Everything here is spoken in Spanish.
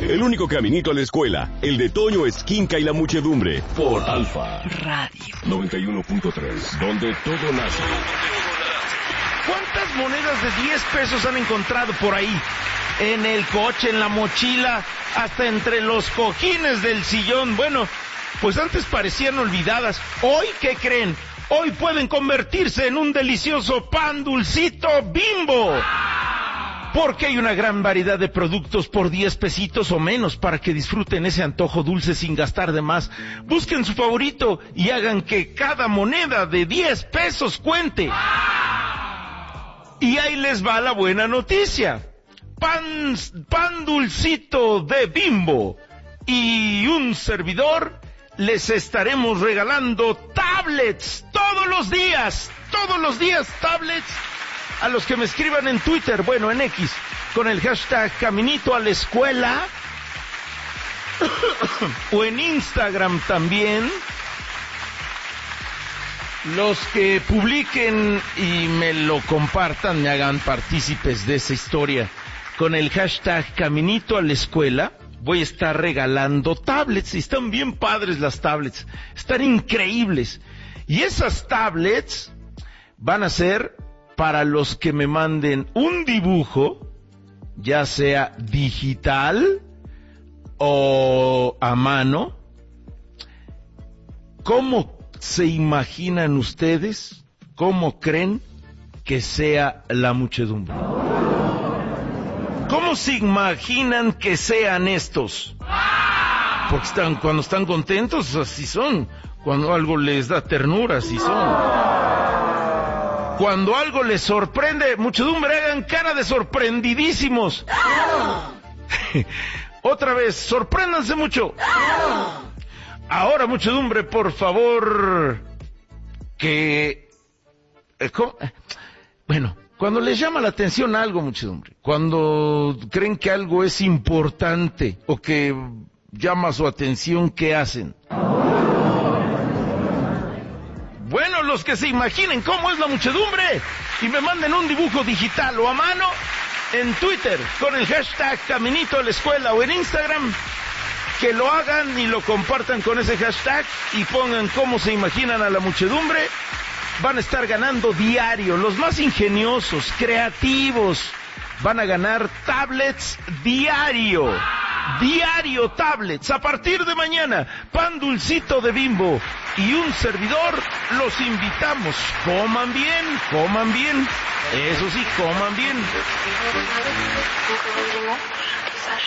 El único caminito a la escuela, el de Toño Esquinca y la muchedumbre, por Alfa Radio 91.3, donde todo nace. ¿Cuántas monedas de 10 pesos han encontrado por ahí? En el coche, en la mochila, hasta entre los cojines del sillón. Bueno, pues antes parecían olvidadas. Hoy, ¿qué creen? Hoy pueden convertirse en un delicioso pan dulcito Bimbo. Porque hay una gran variedad de productos por 10 pesitos o menos para que disfruten ese antojo dulce sin gastar de más. Busquen su favorito y hagan que cada moneda de 10 pesos cuente. Y ahí les va la buena noticia. Pan dulcito de Bimbo y un servidor les estaremos regalando tablets todos los días tablets a los que me escriban en Twitter, bueno, en X, con el hashtag Caminito a la Escuela o en Instagram también. Los que publiquen y me lo compartan, me hagan partícipes de esa historia con el hashtag Caminito a la Escuela, voy a estar regalando tablets. Y están bien padres las tablets, están increíbles. Y esas tablets van a ser para los que me manden un dibujo, ya sea digital o a mano. ¿Cómo se imaginan ustedes? ¿Cómo creen que sea la muchedumbre? ¿Cómo se imaginan que sean estos? Porque cuando están contentos, así son. Cuando algo les da ternura, así son. Cuando algo les sorprende, muchedumbre, hagan cara de sorprendidísimos. Otra vez, sorpréndanse mucho. Ahora, muchedumbre, por favor, que... Bueno, cuando les llama la atención algo, muchedumbre, cuando creen que algo es importante o que llama su atención, ¿qué hacen? Bueno, los que se imaginen cómo es la muchedumbre y me manden un dibujo digital o a mano en Twitter con el hashtag Caminito a la Escuela o en Instagram, que lo hagan y lo compartan con ese hashtag y pongan cómo se imaginan a la muchedumbre. Van a estar ganando diario. Los más ingeniosos, creativos, van a ganar tablets diario. Diario tablets. A partir de mañana, pan dulcito de Bimbo y un servidor, los invitamos. Coman bien, coman bien. Eso sí, coman bien.